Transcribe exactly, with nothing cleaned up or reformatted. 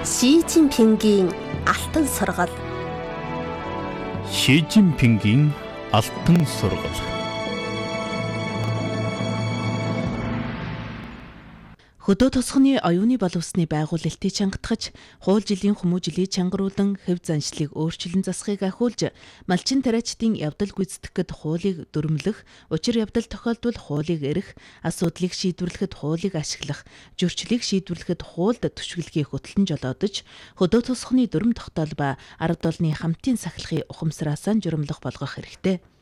Ши Цзиньпингийн алтан сургал. Ши Цзиньпингийн алтан сургал. Хөдөө тосгоны оюуны боловсны байгуулалтыг чангатгаж, хууль жилийн хүмүүжлийг чангаруулан, хэв заншлыг өөрчлөн засахыг ахиулж, малчин тариачдын явдал гүйцэтгэхэд хуулийг дүрмлэх, учир явдал тохиолдвол хуулийг эрэх, асуудлыг шийдвэрлэхэд хуулийг ашиглах, зөрчлийг шийдвэрлэхэд хуульд түшгэлгийг хөтлөн жолоодож, хөдөө тосгоны дүрм тогтоол ба арга долны хамтын сахилгын ухамсараасаа журамлах болгох хэрэгтэй.